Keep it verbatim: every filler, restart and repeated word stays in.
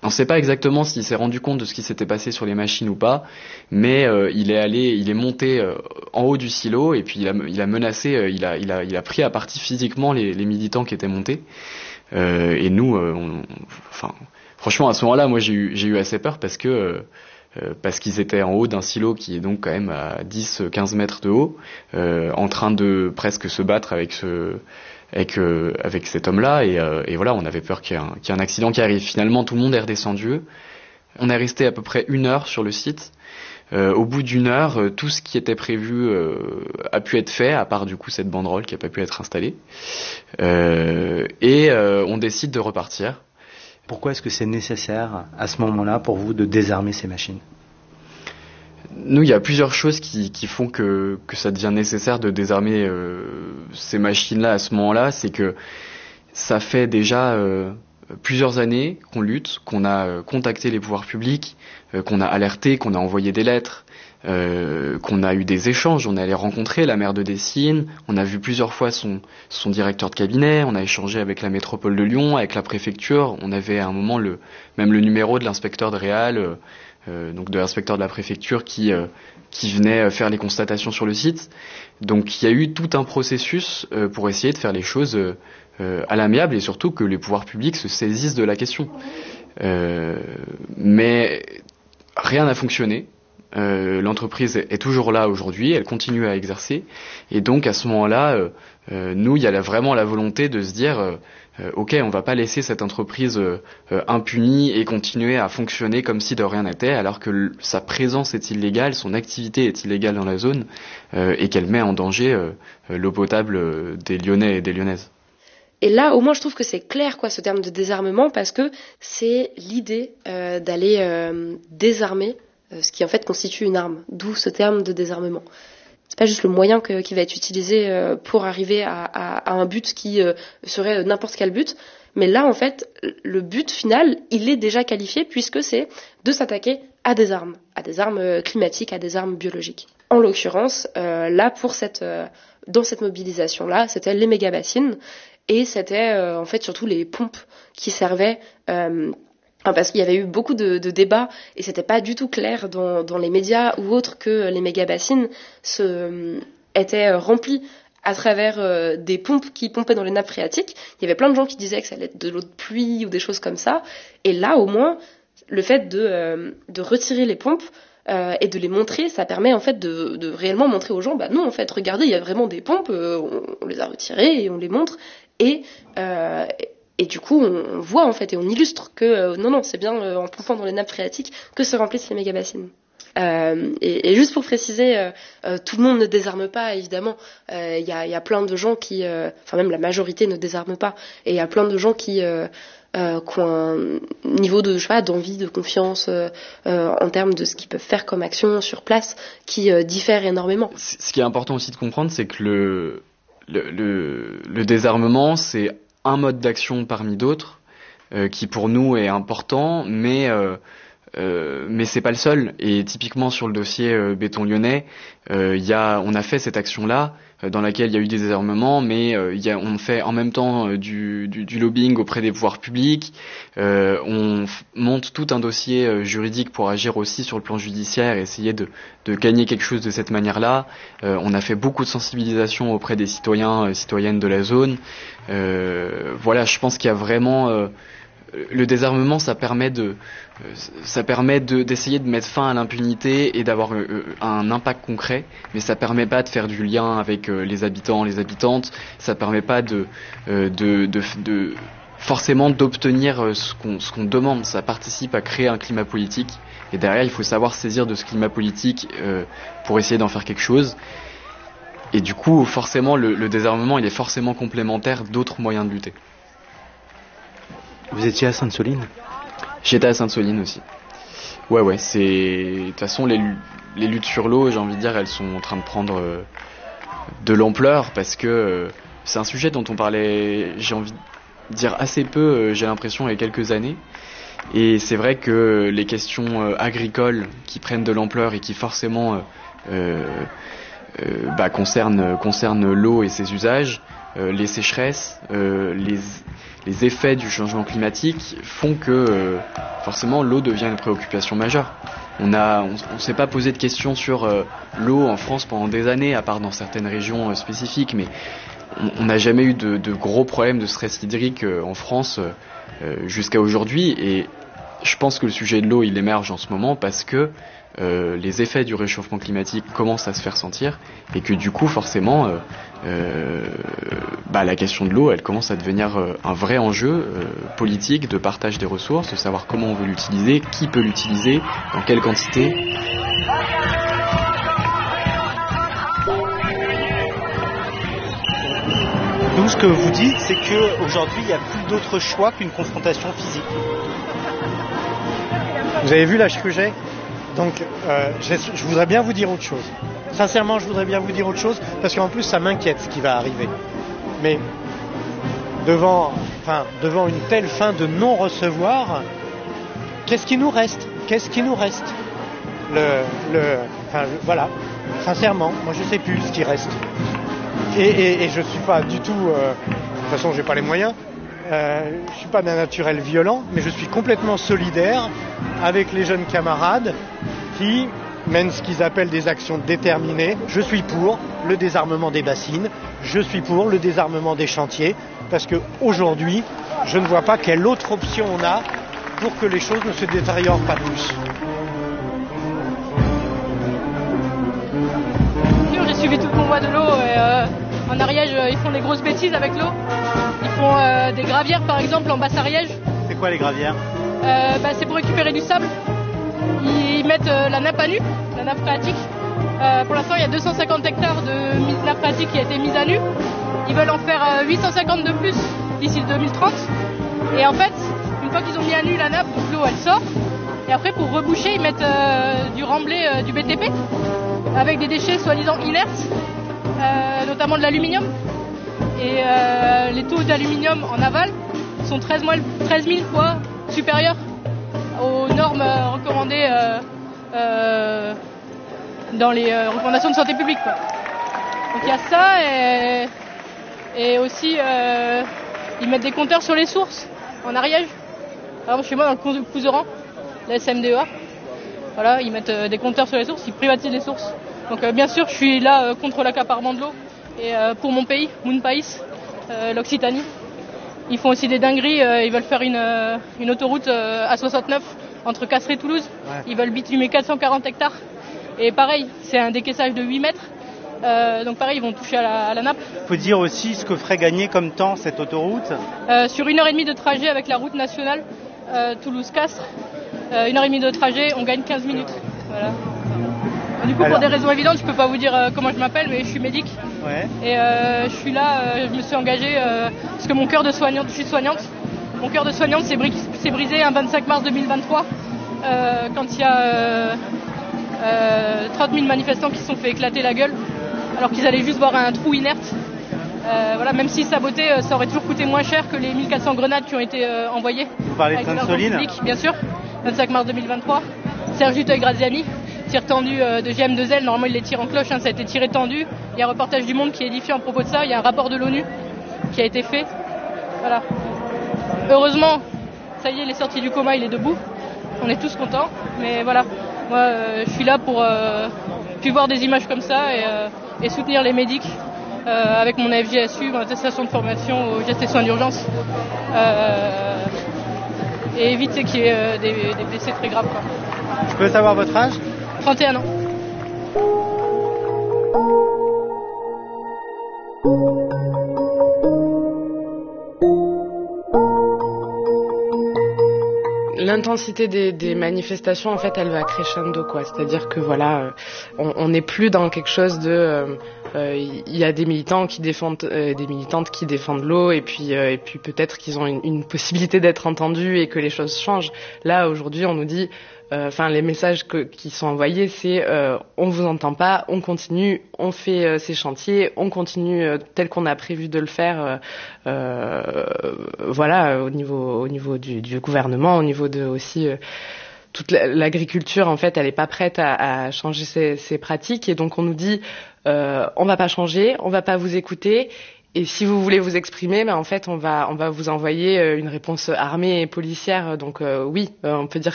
On ne sait pas exactement s'il s'est rendu compte de ce qui s'était passé sur les machines ou pas, mais euh, il est allé, il est monté euh, en haut du silo et puis il a, il a menacé, euh, il a, il a, il a pris à partie physiquement les, les militants qui étaient montés. Euh, et nous, euh, on, enfin, franchement, à ce moment-là, moi, j'ai eu, j'ai eu assez peur parce que euh, parce qu'ils étaient en haut d'un silo qui est donc quand même à dix à quinze mètres de haut, euh, en train de presque se battre avec ce avec euh, avec cet homme-là et, euh, et voilà, on avait peur qu'il y ait un, qu'il y ait un accident qui arrive. Finalement, tout le monde est redescendu. On est resté à peu près une heure sur le site. Euh, au bout d'une heure, euh, tout ce qui était prévu euh, a pu être fait, à part du coup cette banderole qui a pas pu être installée. Euh, et euh, on décide de repartir. Pourquoi est-ce que c'est nécessaire à ce moment-là pour vous de désarmer ces machines ? Nous, il y a plusieurs choses qui, qui font que, que ça devient nécessaire de désarmer euh, ces machines-là à ce moment-là. C'est que ça fait déjà euh, plusieurs années qu'on lutte, qu'on a euh, contacté les pouvoirs publics, euh, qu'on a alerté, qu'on a envoyé des lettres, euh, qu'on a eu des échanges. On est allé rencontrer la maire de Dessines, on a vu plusieurs fois son, son directeur de cabinet, on a échangé avec la métropole de Lyon, avec la préfecture. On avait à un moment le, même le numéro de l'inspecteur de Réal, euh, Euh, donc de l'inspecteur de la préfecture qui euh, qui venait faire les constatations sur le site. Donc il y a eu tout un processus euh, pour essayer de faire les choses euh, à l'amiable et surtout que les pouvoirs publics se saisissent de la question. Euh, mais rien n'a fonctionné. Euh, l'entreprise est toujours là aujourd'hui, elle continue à exercer et donc à ce moment-là, euh, euh, nous il y a là vraiment la volonté de se dire euh, Euh, ok, on va pas laisser cette entreprise euh, euh, impunie et continuer à fonctionner comme si de rien n'était, alors que l- sa présence est illégale, son activité est illégale dans la zone euh, et qu'elle met en danger euh, l'eau potable euh, des Lyonnais et des Lyonnaises. Et là, au moins, je trouve que c'est clair, quoi, ce terme de désarmement, parce que c'est l'idée euh, d'aller euh, désarmer euh, ce qui en fait constitue une arme, d'où ce terme de désarmement. C'est pas juste le moyen que, qui va être utilisé euh, pour arriver à, à, à un but qui euh, serait n'importe quel but, mais là en fait le but final il est déjà qualifié puisque c'est de s'attaquer à des armes, à des armes climatiques, à des armes biologiques. En l'occurrence, euh, là pour cette, euh, dans cette mobilisation là, c'était les méga-bassines et c'était euh, en fait surtout les pompes qui servaient. Euh, Parce qu'il y avait eu beaucoup de, de débats et c'était pas du tout clair dans, dans les médias ou autres que les méga-bassines se, euh, étaient remplies à travers euh, des pompes qui pompaient dans les nappes phréatiques. Il y avait plein de gens qui disaient que ça allait être de l'eau de pluie ou des choses comme ça. Et là, au moins, le fait de, euh, de retirer les pompes euh, et de les montrer, ça permet en fait de, de réellement montrer aux gens, bah non, en fait, regardez, il y a vraiment des pompes, euh, on, on les a retirées et on les montre. Et... Euh, Et du coup, on voit en fait et on illustre que euh, non, non, c'est bien euh, en pompant dans les nappes phréatiques que se remplissent les méga-bassines. Euh, et, et juste pour préciser, euh, euh, tout le monde ne désarme pas, évidemment. Il euh, y, a, y a plein de gens qui, euh, enfin même la majorité ne désarme pas. Et il y a plein de gens qui, euh, euh, qui ont un niveau de, je sais pas, d'envie, de confiance euh, euh, en termes de ce qu'ils peuvent faire comme action sur place qui euh, diffère énormément. Ce qui est important aussi de comprendre, c'est que le, le, le, le désarmement, c'est un mode d'action parmi d'autres euh, qui pour nous est important, mais euh, euh, mais c'est pas le seul. Et typiquement sur le dossier euh, béton lyonnais, euh, y a, on a fait cette action-là euh, dans laquelle il y a eu des désarmements, mais euh, y a, on fait en même temps euh, du, du, du lobbying auprès des pouvoirs publics. Euh, on f- monte tout un dossier euh, juridique pour agir aussi sur le plan judiciaire et essayer de, de gagner quelque chose de cette manière-là. Euh, on a fait beaucoup de sensibilisation auprès des citoyens, euh, citoyennes de la zone. Euh, voilà, je pense qu'il y a vraiment euh, le désarmement, ça permet de, euh, ça permet de d'essayer de mettre fin à l'impunité et d'avoir euh, un impact concret, mais ça permet pas de faire du lien avec euh, les habitants, les habitantes. Ça permet pas de euh, de, de, de forcément d'obtenir euh, ce qu'on ce qu'on demande. Ça participe à créer un climat politique. Et derrière, il faut savoir saisir de ce climat politique euh, pour essayer d'en faire quelque chose. Et du coup, forcément, le, le désarmement, il est forcément complémentaire d'autres moyens de lutter. Vous étiez à Sainte-Soline ? J'étais à Sainte-Soline aussi. Ouais, ouais, c'est... De toute façon, les, les luttes sur l'eau, j'ai envie de dire, elles sont en train de prendre euh, de l'ampleur parce que euh, c'est un sujet dont on parlait, j'ai envie de dire, assez peu, euh, j'ai l'impression, il y a quelques années. Et c'est vrai que les questions euh, agricoles qui prennent de l'ampleur et qui forcément... Euh, euh, Euh, bah, concerne, concerne l'eau et ses usages, euh, les sécheresses, euh, les, les effets du changement climatique font que euh, forcément l'eau devient une préoccupation majeure. On a, on, on s'est pas posé de questions sur euh, l'eau en France pendant des années, à part dans certaines régions euh, spécifiques, mais on n'a jamais eu de, de gros problèmes de stress hydrique euh, en France euh, jusqu'à aujourd'hui. Et je pense que le sujet de l'eau, il émerge en ce moment parce que euh, les effets du réchauffement climatique commencent à se faire sentir et que du coup, forcément, euh, euh, bah, la question de l'eau, elle commence à devenir euh, un vrai enjeu euh, politique de partage des ressources, de savoir comment on veut l'utiliser, qui peut l'utiliser, dans quelle quantité. Nous, ce que vous dites, c'est qu'aujourd'hui, il n'y a plus d'autre choix qu'une confrontation physique. Vous avez vu l'âge que j'ai ? Donc, euh, je voudrais bien vous dire autre chose. Sincèrement, je voudrais bien vous dire autre chose, parce qu'en plus, ça m'inquiète ce qui va arriver. Mais devant, enfin, devant une telle fin de non-recevoir, qu'est-ce qui nous reste ? Qu'est-ce qui nous reste ? Le, le, enfin, voilà. Sincèrement, moi, je ne sais plus ce qui reste. Et, et, et je suis pas du tout, euh, de toute façon j'ai pas les moyens, euh, je suis pas d'un naturel violent, mais je suis complètement solidaire avec les jeunes camarades qui mènent ce qu'ils appellent des actions déterminées. Je suis pour le désarmement des bassines, je suis pour le désarmement des chantiers, parce qu'aujourd'hui, je ne vois pas quelle autre option on a pour que les choses ne se détériorent pas plus. J'ai suivi tout le convoi de l'eau et euh, en Ariège ils font des grosses bêtises avec l'eau. Ils font euh, des gravières par exemple en Basse-Ariège. C'est quoi les gravières ? euh, bah, C'est pour récupérer du sable. Ils mettent euh, la nappe à nu, la nappe phréatique. Euh, pour l'instant il y a deux cent cinquante hectares de nappe phréatique qui a été mise à nu. Ils veulent en faire euh, huit cent cinquante de plus d'ici deux mille trente. Et en fait, une fois qu'ils ont mis à nu la nappe, donc l'eau elle sort. Et après pour reboucher ils mettent euh, du remblai, euh, du B T P. Avec des déchets soi-disant inertes, euh, notamment de l'aluminium. Et euh, les taux d'aluminium en aval sont treize mille fois supérieurs aux normes euh, recommandées euh, euh, dans les euh, recommandations de santé publique, quoi. Donc il y a ça et, et aussi euh, ils mettent des compteurs sur les sources en Ariège. Par exemple chez moi dans le Couseran, la S M D E A. Voilà, ils mettent euh, des compteurs sur les sources, ils privatisent les sources. Donc euh, bien sûr, je suis là euh, contre l'accaparement de l'eau et euh, pour mon pays, mon pays, euh, l'Occitanie. Ils font aussi des dingueries, euh, ils veulent faire une, euh, une autoroute euh, A soixante-neuf entre Castres et Toulouse. Ouais. Ils veulent bitumer quatre cent quarante hectares. Et pareil, c'est un décaissage de huit mètres. Euh, donc pareil, ils vont toucher à la, à la nappe. Il faut dire aussi ce que ferait gagner comme temps cette autoroute. Euh, sur une heure et demie de trajet avec la route nationale euh, Toulouse-Castres, euh, une heure et demie de trajet, on gagne quinze minutes. Voilà. Du coup, Alors... pour des raisons évidentes, je peux pas vous dire euh, comment je m'appelle, mais je suis médic. Ouais. Et euh, je suis là, euh, je me suis engagée euh, parce que mon cœur de soignante, je suis soignante. Mon cœur de soignante s'est, bri- s'est brisé un vingt-cinq mars deux mille vingt-trois euh, quand il y a euh, euh, trente mille manifestants qui se sont fait éclater la gueule alors qu'ils allaient juste voir un trou inerte. Euh, voilà, même si saboter, ça aurait toujours coûté moins cher que les mille quatre cents grenades qui ont été euh, envoyées. Vous parlez de Sainte-Soline ? Bien sûr, vingt-cinq mars deux mille vingt-trois. Serge Duteuil-Graziani, tir tendu euh, de G M deux L, normalement il les tire en cloche, hein, ça a été tiré tendu. Il y a un reportage du Monde qui est édifié à propos de ça, il y a un rapport de l'ONU qui a été fait. Voilà. Heureusement, ça y est, il est sorti du coma, il est debout. On est tous contents, mais voilà. Moi, euh, je suis là pour euh, puis voir des images comme ça et, euh, et soutenir les médics. Euh, avec mon A F J S U, mon attestation de formation aux gestes et soins d'urgence, euh, et éviter qu'il y ait euh, des, des blessés très graves, quoi. Je peux savoir votre âge ? trente et un ans. L'intensité des, des manifestations, en fait, elle va crescendo, quoi. C'est-à-dire que voilà, on n'est plus dans quelque chose de, euh, euh, y a des militants qui défendent, euh, des militantes qui défendent l'eau, et puis, euh, et puis peut-être qu'ils ont une, une possibilité d'être entendus et que les choses changent. Là, aujourd'hui, on nous dit, enfin, euh, les messages que, qui sont envoyés, c'est, euh, on vous entend pas, on continue, on fait euh, ces chantiers, on continue euh, tel qu'on a prévu de le faire. Euh, euh, voilà, au niveau, au niveau du, du gouvernement, au niveau de aussi. Euh, toute l'agriculture, en fait, elle est pas prête à, à changer ses, ses pratiques, et donc on nous dit, euh, on va pas changer, on va pas vous écouter, Et si vous voulez vous exprimer, ben en fait, on va on va vous envoyer une réponse armée et policière. Donc euh, oui, euh, on peut dire